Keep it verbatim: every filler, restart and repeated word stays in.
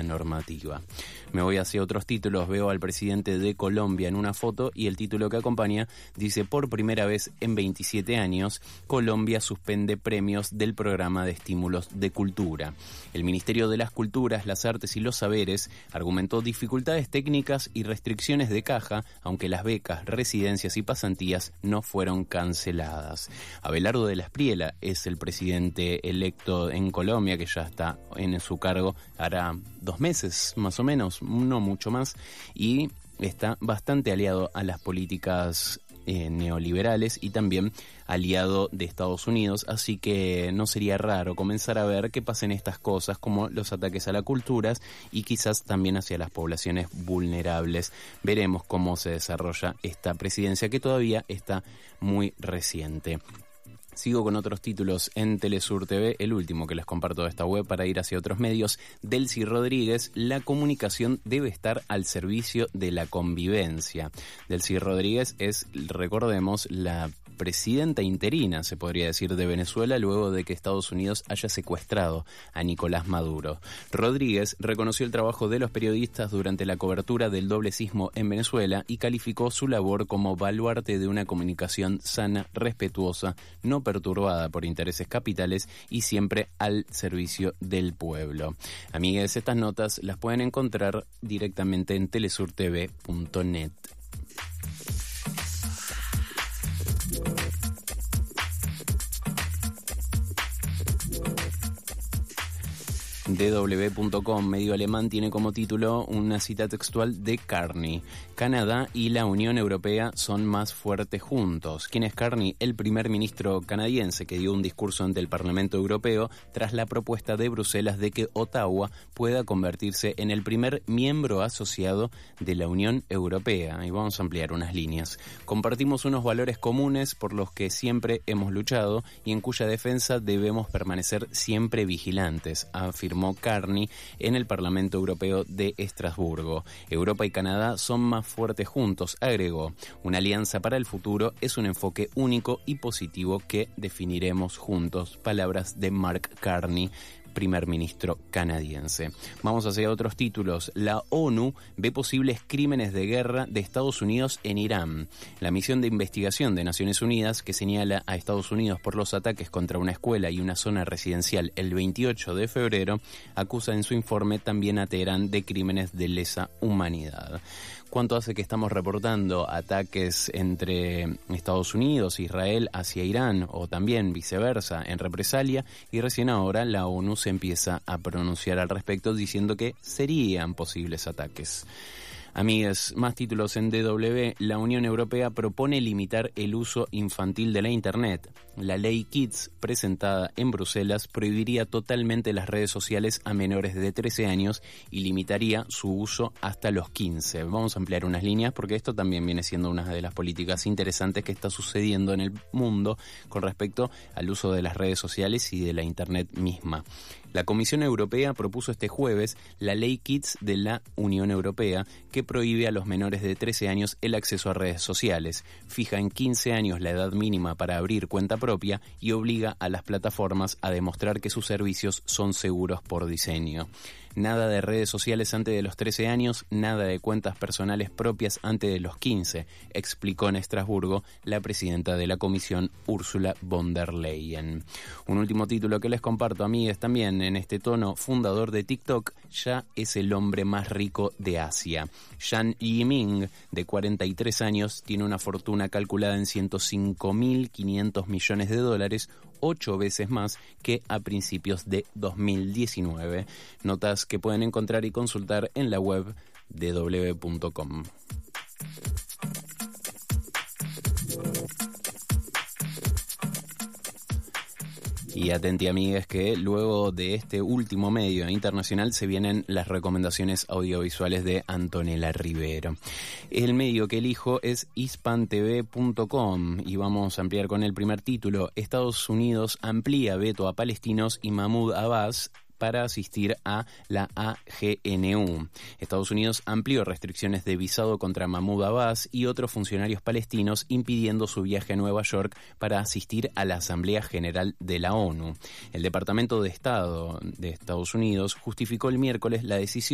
normativa. Me voy hacia otros títulos, veo al presidente de Colombia en una foto y el título que acompaña dice: por primera vez en veintisiete años, Colombia suspende premios del programa de estímulos de cultura. El Ministerio de las Culturas, las Artes y los Saberes argumentó dificultades técnicas y restricciones de caja, aunque las becas, residencias y pasantías no fueron canceladas. Abelardo de la Espriella es el presidente electo en Colombia, que ya está en su cargo hará dos meses más o menos, no mucho más, y está bastante aliado a las políticas eh, neoliberales y también aliado de Estados Unidos, así que no sería raro comenzar a ver que pasen estas cosas como los ataques a las culturas y quizás también hacia las poblaciones vulnerables. Veremos cómo se desarrolla esta presidencia, que todavía está muy reciente. Sigo con otros títulos en Telesur T V, el último que les comparto de esta web para ir hacia otros medios. Delcy Rodríguez: la comunicación debe estar al servicio de la convivencia. Delcy Rodríguez es, recordemos, la presidenta interina, se podría decir, de Venezuela luego de que Estados Unidos haya secuestrado a Nicolás Maduro. Rodríguez reconoció el trabajo de los periodistas durante la cobertura del doble sismo en Venezuela y calificó su labor como baluarte de una comunicación sana, respetuosa, no perturbada por intereses capitales y siempre al servicio del pueblo. Amigues, estas notas las pueden encontrar directamente en telesur t v punto net. D W punto com, medio alemán, tiene como título una cita textual de Carney: Canadá y la Unión Europea son más fuertes juntos. ¿Quién es Carney? El primer ministro canadiense que dio un discurso ante el Parlamento Europeo tras la propuesta de Bruselas de que Ottawa pueda convertirse en el primer miembro asociado de la Unión Europea. Y vamos a ampliar unas líneas. Compartimos unos valores comunes por los que siempre hemos luchado y en cuya defensa debemos permanecer siempre vigilantes, afirmó Carney en el Parlamento Europeo de Estrasburgo. Europa y Canadá son más fuertes juntos, agregó. Una alianza para el futuro es un enfoque único y positivo que definiremos juntos. Palabras de Mark Carney, primer ministro canadiense. Vamos hacia otros títulos. La ONU ve posibles crímenes de guerra de Estados Unidos en Irán. La misión de investigación de Naciones Unidas, que señala a Estados Unidos por los ataques contra una escuela y una zona residencial el veintiocho de febrero, acusa en su informe también a Teherán de crímenes de lesa humanidad. ¿Cuánto hace que estamos reportando ataques entre Estados Unidos e Israel hacia Irán, o también viceversa, en represalia? Y recién ahora la ONU se empieza a pronunciar al respecto diciendo que serían posibles ataques. Amigues, más títulos en D W. La Unión Europea propone limitar el uso infantil de la Internet. La ley Kids, presentada en Bruselas, prohibiría totalmente las redes sociales a menores de trece años y limitaría su uso hasta los quince. Vamos a ampliar unas líneas porque esto también viene siendo una de las políticas interesantes que está sucediendo en el mundo con respecto al uso de las redes sociales y de la Internet misma. La Comisión Europea propuso este jueves la Ley Kids de la Unión Europea, que prohíbe a los menores de trece años el acceso a redes sociales, fija en quince años la edad mínima para abrir cuenta propia y obliga a las plataformas a demostrar que sus servicios son seguros por diseño. Nada de redes sociales antes de los trece años, nada de cuentas personales propias antes de los quince, explicó en Estrasburgo la presidenta de la Comisión, Ursula von der Leyen. Un último título que les comparto, amigues, también en este tono: fundador de TikTok, ya es el hombre más rico de Asia. Zhang Yiming, de cuarenta y tres años, tiene una fortuna calculada en ciento cinco mil quinientos millones de dólares, ocho veces más que a principios de dos mil diecinueve. Notas que pueden encontrar y consultar en la web de d w punto com. Y atenti, amigues, que luego de este último medio internacional se vienen las recomendaciones audiovisuales de Antonella Rivero. El medio que elijo es hispan t v punto com y vamos a ampliar con el primer título: Estados Unidos amplía veto a palestinos y Mahmoud Abbas para asistir a la A G N U. Estados Unidos amplió restricciones de visado contra Mahmoud Abbas y otros funcionarios palestinos, impidiendo su viaje a Nueva York para asistir a la Asamblea General de la ONU. El Departamento de Estado de Estados Unidos justificó el miércoles la decisión